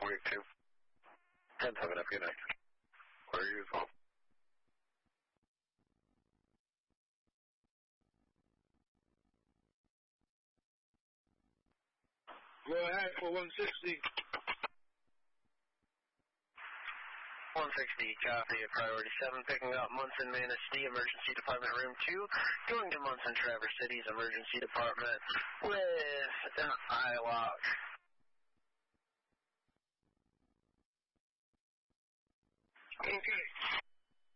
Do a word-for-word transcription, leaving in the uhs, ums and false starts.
forty-two. ten seven, F, good night. Where are you as well? Go ahead for one sixty. one sixty, copy, priority seven, picking up Munson, Manistee, emergency department room two, going to Munson, Traverse City's emergency department with an I L O C. Okay.